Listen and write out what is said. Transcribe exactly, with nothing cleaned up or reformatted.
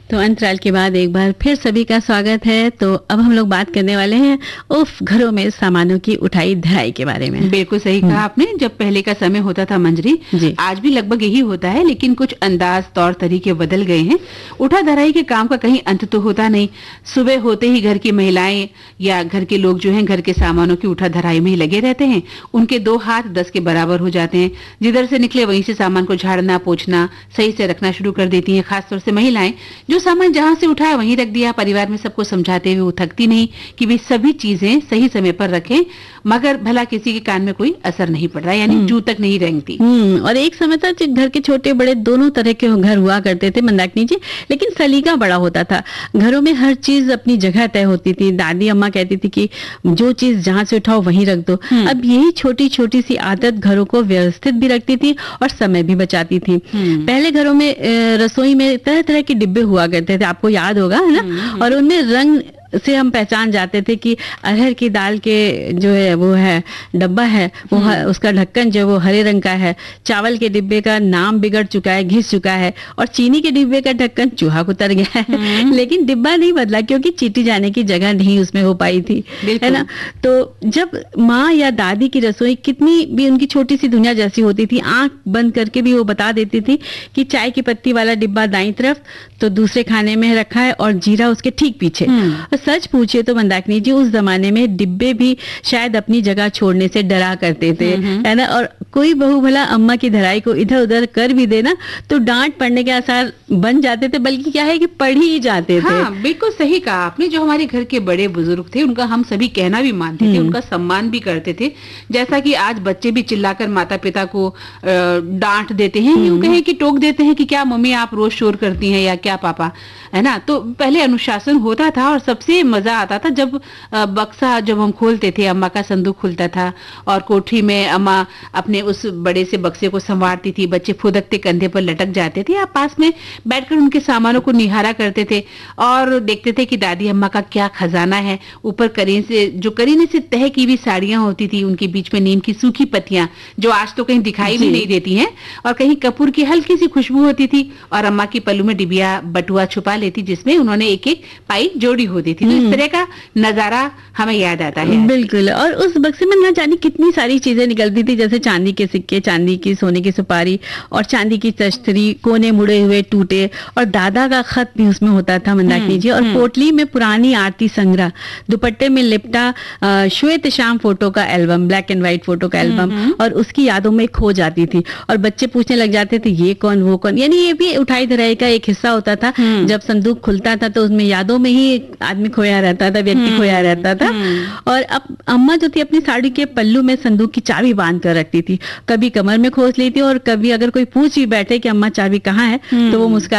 तो अंतराल के बाद एक बार फिर सभी का स्वागत है। तो अब हम लोग बात करने वाले हैं उफ घरों में सामानों की उठाई धराई के बारे में। बिल्कुल सही कहा आपने। जब पहले का समय होता था मंजरी, आज भी लगभग यही होता है, लेकिन कुछ अंदाज तौर तरीके बदल गए हैं। उठा धराई के काम का कहीं अंत तो होता नहीं। सुबह होते ही घर की महिलाएं या घर के लोग जो हैं घर के सामानों की उठा धराई में ही लगे रहते हैं। उनके दो हाथ दस के बराबर हो जाते हैं। जिधर से निकले वहीं से सामान को झाड़ना पोंछना सही से रखना शुरू कर देती हैं। खासतौर से महिलाएं जो सामान जहां से उठाया वहीं रख दिया। परिवार में सबको समझाते हुए वो थकती नहीं कि वे सभी चीजें सही समय पर रखें, मगर भला किसी के कान में कोई असर नहीं पड़ रहा, यानी जू तक नहीं रेंगती। और एक समय था घर के छोटे बड़े दोनों तरह के घर हुआ करते थे मंदाकिनी जी, लेकिन सलीका बड़ा होता था। घरों में हर चीज अपनी जगह तय होती थी। दादी अम्मा कहती थी कि जो चीज जहां से उठाओ वहीं रख दो। अब यही छोटी छोटी सी आदत घरों को व्यवस्थित भी रखती थी और समय भी बचाती थी। पहले घरों में रसोई में तरह तरह के डिब्बे हुआ करते थे, आपको याद होगा है ना, और उनमें रंग से हम पहचान जाते थे कि अरहर की दाल के जो है वो है डब्बा है वो है, उसका ढक्कन जो वो हरे रंग का है। चावल के डिब्बे का नाम बिगड़ चुका है, घिस चुका है, और चीनी के डिब्बे का ढक्कन चूहा कुतर गया है। लेकिन डिब्बा नहीं बदला क्योंकि चीटी जाने की जगह नहीं उसमें हो पाई थी, है ना। तो जब माँ या दादी की रसोई कितनी भी उनकी छोटी सी दुनिया जैसी होती थी, आंख बंद करके भी वो बता देती थी कि चाय की पत्ती वाला डिब्बा दाईं तरफ तो दूसरे खाने में रखा है और जीरा उसके ठीक पीछे। सच पूछिए तो मंदाकिनी जी उस जमाने में डिब्बे भी शायद अपनी जगह छोड़ने से डरा करते थे, है ना। और कोई बहू भला अम्मा की धराई को इधर उधर कर भी देना तो डांट पड़ने के आसार बन जाते थे, बल्कि क्या है कि पढ़ ही जाते थे। हाँ, बिल्कुल सही कहा आपने। जो हमारे घर के बड़े बुजुर्ग थे उनका हम सभी कहना भी मानते थे, उनका सम्मान भी करते थे। जैसा कि आज बच्चे भी चिल्लाकर माता पिता को डांट देते हैं, यूं कहें कि टोक देते हैं कि क्या मम्मी आप रोज शोर करती हैं या क्या पापा, है ना। तो पहले अनुशासन होता था और सबसे मजा आता था जब बक्सा जब हम खोलते थे, अम्मा का संदूक खुलता था और कोठरी में अम्मा अपने उस बड़े से बक्से को संवारती थी। बच्चे फुदकते कंधे पर लटक जाते थे। आप पास में बैठकर उनके सामानों को निहारा करते थे और देखते थे कि दादी अम्मा का क्या खजाना है। ऊपर करीन से जो करीने से तह की भी साड़ियां होती थी, उनके बीच में नीम की सूखी पत्तियां जो आज तो कहीं दिखाई भी नहीं देती हैं, और कहीं कपूर की हल्की सी खुशबू होती थी, और अम्मा की पल्लू में डिबिया बटुआ छुपा लेती जिसमें उन्होंने एक एक पाई जोड़ी होती थी। तो इस तरह का नजारा हमें याद आता है। बिल्कुल। और उस बक्से में ना जाने कितनी सारी चीजें निकलती थी, जैसे चांदी के सिक्के, चांदी की सोने की सुपारी और चांदी की तश्तरी, कोने मुड़े हुए टूटे, और दादा का खत भी उसमें होता था मंदाकिनी जी। और पोटली में पुरानी आरती संग्रह, दुपट्टे में लिपटा श्वेत श्याम फोटो का album, black and white photo का एल्बम, और उसकी यादों में खो जाती थी। और बच्चे पूछने लग जाते थे ये कौन वो कौन, यानी ये भी उठाई धराई का एक हिस्सा होता था। जब संदूक खुलता था तो उसमें यादों में ही आदमी खोया रहता था, व्यक्ति खोया रहता था। और अब अम्मा जो थी अपनी साड़ी के पल्लू में संदूक की चाबी बांध कर रखती थी। कभी कमर में खोस लेती और कभी अगर कोई पूछ भी बैठे कि अम्मा चाबी कहाँ है तो वो मुस्कुरा